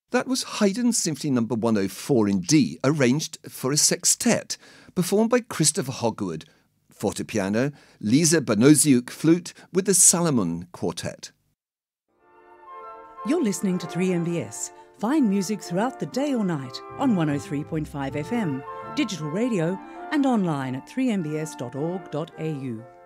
That was Haydn Symphony No. 104 in D, arranged for a sextet, performed by Christopher Hogwood, fortepiano, Lisa Bonoziuk flute with the Salomon Quartet. You're listening to 3MBS. Find music throughout the day or night on 103.5 FM, digital radio and online at 3mbs.org.au.